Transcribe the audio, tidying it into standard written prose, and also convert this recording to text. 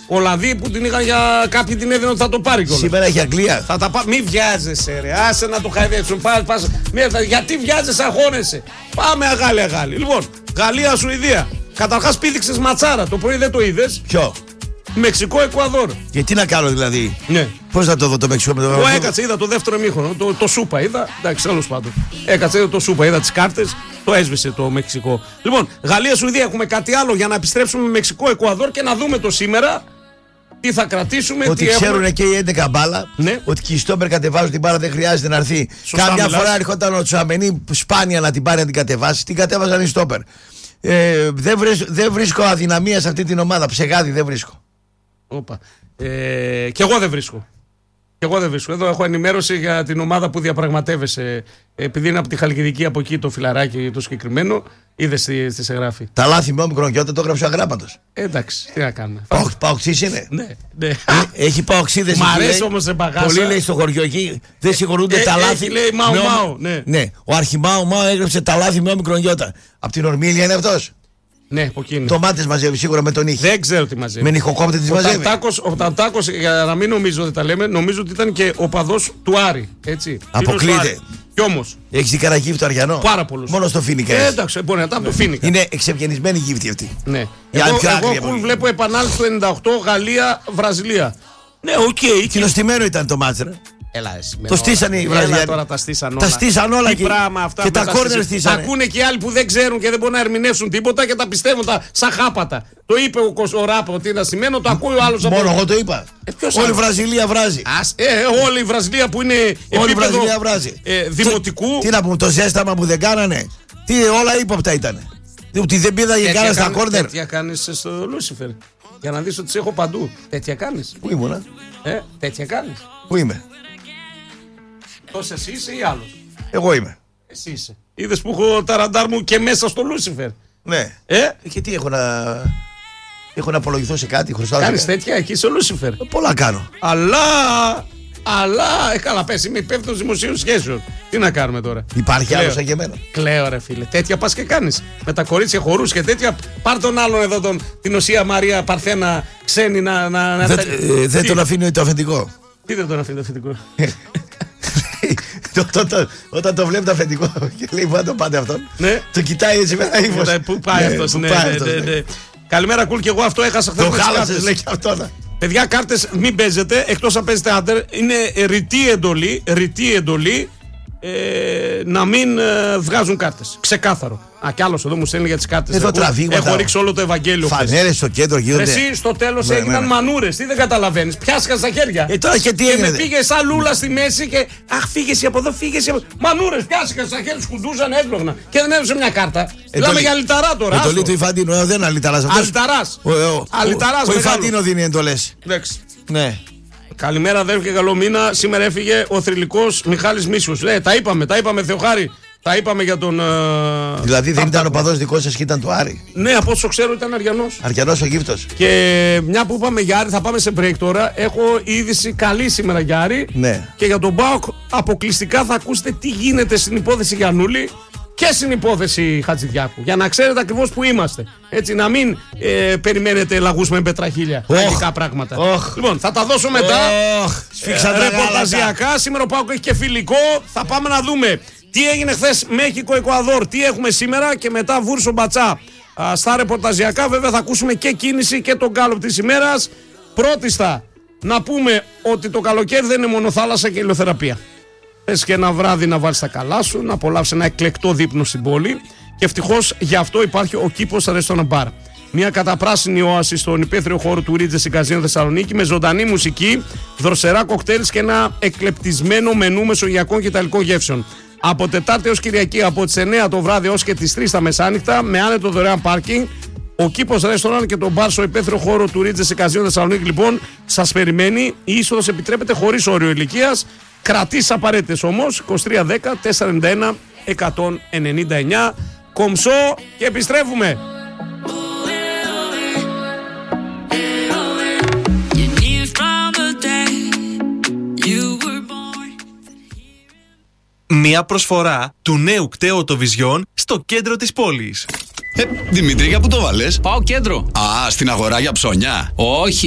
Ολλανδοί που την είχαν για κάποιοι την έδιναν ότι θα το πάρει κιόλας. Σήμερα έχει Αγγλία. Θα τα Μη βιάζεσαι, ρε. Άσε να το χαϊδέψουν. Γιατί βιάζεσαι, αγχώνεσαι. Πάμε αγάλι. Λοιπόν, Γαλλία-Σουηδία. Καταρχάς πήδηξες ματσάρα. Το πρωί δεν το είδες. Ποιο? Μεξικό-Εκουαδόρ. Και τι να κάνω δηλαδή. Ναι. Πώς θα το δω το Μεξικό με το. Εγώ έκατσα, είδα το δεύτερο ημίχρονο. Το σούπα είδα. Εντάξει, τέλος πάντων. Έκατσα, είδα το σούπα, είδα τις κάρτες. Το έσβησε το Μεξικό. Λοιπόν, Γαλλία-Σουηδία, έχουμε κάτι άλλο για να επιστρέψουμε με Μεξικό-Εκουαδόρ και να δούμε το σήμερα. Τι θα κρατήσουμε, ότι τι ξέρουν έχουμε. και οι 11 μπάλα. Ναι. Ότι και οι στόπερ κατεβάζουν την μπάλα, δεν χρειάζεται να έρθει. Σωστά Καμιά μιλάς. φορά έρχονταν ο Τσουαμενί σπάνια να την πάρει να την κατεβάσει. Την κατέβαζαν οι στόπερ. Δεν βρίσκω αδυναμία σε αυτή την ομάδα. Ψεγάδι δεν βρίσκω. Όπα. Και εγώ δεν βρίσκω. Εδώ έχω ενημέρωση για την ομάδα που διαπραγματεύεσαι. Επειδή είναι από τη Χαλκιδική, από εκεί το φιλαράκι το συγκεκριμένο, είδες τι σε γράφει. Τα λάθη με όμικρον και όταν το έγραψε ο αγράμματος. Εντάξει, τι να κάνουμε. Παοξής είναι. Ναι. Έχει παοξίδες. Μ' αρέσει όμως σε παγάσα. Πολλοί λέει στο χωριό εκεί δεν συγχωρούνται τα λάθη. Έχει, λέει Μάου. Ναι, ο Αρχιμάου έγραψε τα λάθη με όμικρον γιώτα. Από την Ορμήλια είναι αυτός. Ναι, από εκείνη. Τομάτες μαζεύει σίγουρα με τον ήχη. Δεν ξέρω τι μαζεύει. Με νυχοκόπτη τις μαζεύει. Ο Ταρτάκος, για να μην νομίζω ότι τα λέμε, νομίζω ότι ήταν και ο παδός του Άρη. Έτσι. Αποκλείται. Κι όμως. Έχει δει καραγύφτο Αριανό. Πάρα πολλούς. Μόνο στο Φίνικα. Εντάξει, μπορεί να ήταν από το Φίνικα. Είναι εξευγενισμένη γύφτη αυτή. Ναι. Εγώ βλέπω επανάληψη του 98 Γαλλία-Βραζιλία. Ναι, οκ. Κοινοστημένο ήταν το μάτσερα. Έλα, εσύ, το στήσανε οι Βραζιλιάνοι. Τώρα τα στήσαν όλα. Τα στήσαν όλα και, αυτά και τα κόρνερ στήσανε. Τα ακούνε και οι άλλοι που δεν ξέρουν και δεν μπορούν να ερμηνεύσουν τίποτα και τα πιστεύουν σαν χάπατα. Το είπε ο Ράπο ότι είναι ασημένο, το ακούει ο άλλος. Μόνο εγώ το είπα. Όλη η Βραζιλία βράζει. Όλη η Βραζιλία που είναι όλη η Βραζιλία βράζει. Δημοτικού. Τι να πούμε, το ζέσταμα που δεν κάνανε. Όλα ύποπτα ήταν. Ότι δεν πήδαγε κανένα στα κόρνερ. Τέτοια κάνεις στο Λούσιφερ. Για να δεις ότι σε έχω παντού. Τέτοια κάνεις. Πού ήμουνα. Τέτοια κάνεις. Πού είμαι. Τόσο εσύ είσαι ή άλλος. Εγώ είμαι. Εσύ είσαι. Είδες που έχω τα ραντάρ μου και μέσα στο Λούσιφερ. Ναι. Και τι έχω να απολογηθώ σε κάτι. Κάνεις τέτοια εκεί στο Λούσιφερ. Πολλά κάνω. Αλλά καλά πες, είμαι υπεύθυνος δημοσίων σχέσεων. Τι να κάνουμε τώρα. Υπάρχει άλλος σαν και εμένα. Κλαίω ρε φίλε. Τέτοια πας και κάνεις. Με τα κορίτσια χορούς και τέτοια. Πάρ' τον άλλον εδώ, την Οσία Μαρία Παρθένα ξένη να. Δεν τον αφήνει το αφεντικό. Τι δεν τον αφήνει το αφεντικό. Όταν το βλέπει το αφεντικό και λέει να το πάτε αυτόν. Το κοιτάει έτσι με ένα ύφος. Πού πάει αυτός. Καλημέρα κουλ και εγώ αυτό έχασα χθες. Το χάλασες λέει και αυτό. Παιδιά, κάρτες μην παίζετε, εκτός αν παίζετε άντερ. Είναι ρητή εντολή να μην βγάζουν κάρτες. Ξεκάθαρο. Κι άλλος εδώ μου στέλνει για τις κάρτες. Εδώ τραβήγματα. Έχω ρίξει όλο το Ευαγγέλιο. Φανέρες στο κέντρο γίνονται. Εσύ στο τέλος έγιναν μανούρες. Τι δεν καταλαβαίνεις. Πιάστηκαν στα χέρια. Τώρα και τι έγινε. Και με πήγε σαν λούλα στη μέση και. Αχ, φύγεσαι από εδώ, φύγεσαι από εδώ. Μανούρες πιάστηκαν στα χέρια, σκουντούσαν έσπρωγνα. Και δεν έδωσε μια κάρτα. Μιλάμε για αλυταρά τώρα. Εντολή του Ιφαντίνο, δεν είναι αλυταράς αυτός. Αλυταράς. Ο Ιφαντίνο δίνει εντολές. Ναι. Καλημέρα, αδέρφια, καλό μήνα. Σήμερα έφυγε ο θρυλικός Μιχάλης Μίσιος. Τα είπαμε, Θεοχάρη. Τα είπαμε για τον. Δηλαδή δεν ήταν ο παδός δικός σας και ήταν του Άρη. Ναι, από όσο ξέρω ήταν Αριανός. Αριανός ο γύφτος. Και μια που είπαμε για Άρη, θα πάμε σε break τώρα. Έχω είδηση καλή σήμερα για Άρη. Ναι. Και για τον ΠΑΟΚ αποκλειστικά θα ακούσετε τι γίνεται στην υπόθεση Γιαννούλη και στην υπόθεση Χατζηδιάκου. Για να ξέρετε ακριβώς που είμαστε. Έτσι, να μην περιμένετε λαγούς με πετραχίλια. Αγγλικά πράγματα. Λοιπόν, θα τα δώσω μετά. Ρεπορταζιακά. Σήμερα ο ΠΑΟΚ έχει και φιλικό. Θα πάμε να δούμε. Τι έγινε χθες Μέχικο-Εκουαδόρ, τι έχουμε σήμερα και μετά Βούρσο Μπατσά. Στα ρεπορταζιακά βέβαια θα ακούσουμε και κίνηση και τον γκάλωπ της ημέρας. Πρώτιστα να πούμε ότι το καλοκαίρι δεν είναι μόνο θάλασσα και ηλιοθεραπεία. Θες και ένα βράδυ να βάλεις τα καλά σου, να απολαύσεις ένα εκλεκτό δείπνο στην πόλη και ευτυχώς γι' αυτό υπάρχει ο Κήπος Restaurant Bar. Μια καταπράσινη όαση στον υπαίθριο χώρο του Ρίτζες Καζίνο Θεσσαλονίκη με ζωντανή μουσική, δροσερά κοκτέιλς και ένα εκλεπτισμένο μενού μεσογειακών και ιταλικών γεύσεων. Από Τετάρτη έως Κυριακή, από τις 9 το βράδυ έως και τις 3 τα μεσάνυχτα, με άνετο δωρεάν πάρκινγκ, ο Κήπος Restaurant και το μπαρ στο υπαίθριο χώρο του Ρίτζες Καζίνο Θεσσαλονίκη λοιπόν σας περιμένει. Η είσοδος επιτρέπεται χωρίς όριο ηλικίας. Κρατήσεις απαραίτητες όμως, 2310 491 199. Κομψό και επιστρέφουμε. Μια προσφορά του νέου κταίου Οτοβιζιόν στο κέντρο της πόλης. Δημήτρη, για πού το βάλες? Πάω κέντρο. Στην αγορά για ψώνια. Όχι.